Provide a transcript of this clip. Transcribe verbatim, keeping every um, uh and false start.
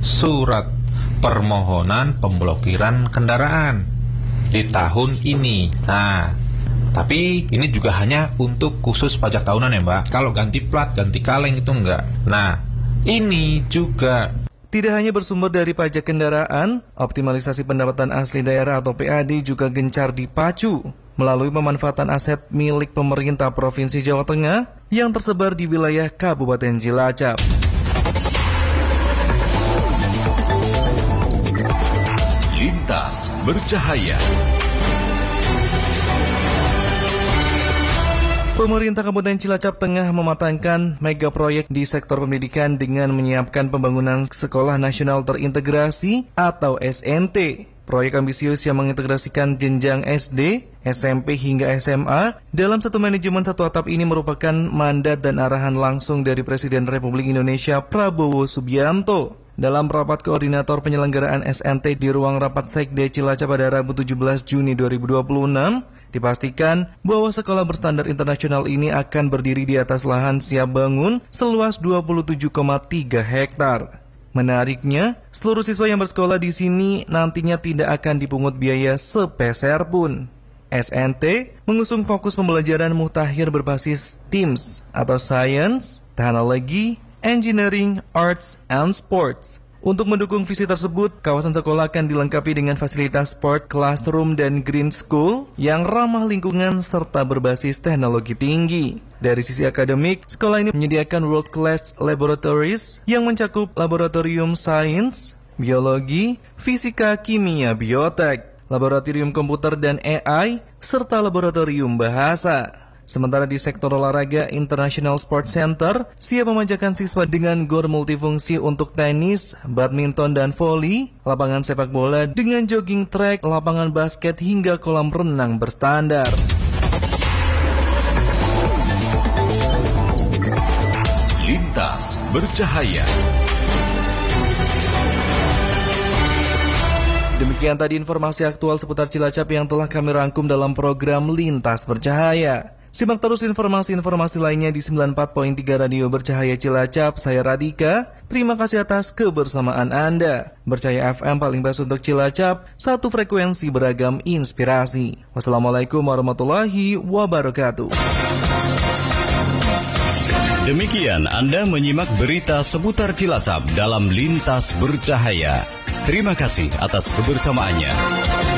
surat permohonan pemblokiran kendaraan di tahun ini. Nah, tapi ini juga hanya untuk khusus pajak tahunan ya Mbak. Kalau ganti plat, ganti kaleng itu enggak. Nah, ini juga tidak hanya bersumber dari pajak kendaraan, optimalisasi pendapatan asli daerah atau P A D juga gencar dipacu melalui pemanfaatan aset milik pemerintah Provinsi Jawa Tengah yang tersebar di wilayah Kabupaten Cilacap. Lintas Bercahaya. Pemerintah Kabupaten Cilacap tengah mematangkan mega proyek di sektor pendidikan dengan menyiapkan pembangunan Sekolah Nasional Terintegrasi atau S N T. Proyek ambisius yang mengintegrasikan jenjang S D, S M P hingga S M A dalam satu manajemen satu atap ini merupakan mandat dan arahan langsung dari Presiden Republik Indonesia Prabowo Subianto. Dalam rapat koordinator penyelenggaraan S N T di ruang rapat Sekde Cilacap pada Rabu tujuh belas Juni dua ribu dua puluh enam, dipastikan bahwa sekolah berstandar internasional ini akan berdiri di atas lahan siap bangun seluas dua puluh tujuh koma tiga hektar. Menariknya, seluruh siswa yang bersekolah di sini nantinya tidak akan dipungut biaya sepeser pun. S N T mengusung fokus pembelajaran mutakhir berbasis Teams atau Science, Teknologi, Engineering, Arts, and Sports. Untuk mendukung visi tersebut, kawasan sekolah akan dilengkapi dengan fasilitas sport, classroom, dan green school yang ramah lingkungan serta berbasis teknologi tinggi. Dari sisi akademik, sekolah ini menyediakan world-class laboratories yang mencakup laboratorium sains, biologi, fisika, kimia, biotek, laboratorium komputer dan A I, serta laboratorium bahasa. Sementara di sektor olahraga, International Sports Center siap memanjakan siswa dengan gor multifungsi untuk tenis, badminton, dan voli, lapangan sepak bola dengan jogging track, lapangan basket, hingga kolam renang berstandar. Lintas Bercahaya. Demikian tadi informasi aktual seputar Cilacap yang telah kami rangkum dalam program Lintas Bercahaya. Simak terus informasi-informasi lainnya di sembilan puluh empat koma tiga Radio Bercahaya Cilacap. Saya Radika, terima kasih atas kebersamaan Anda. Bercahaya F M paling best untuk Cilacap, satu frekuensi beragam inspirasi. Wassalamualaikum warahmatullahi wabarakatuh. Demikian Anda menyimak berita seputar Cilacap dalam Lintas Bercahaya. Terima kasih atas kebersamaannya.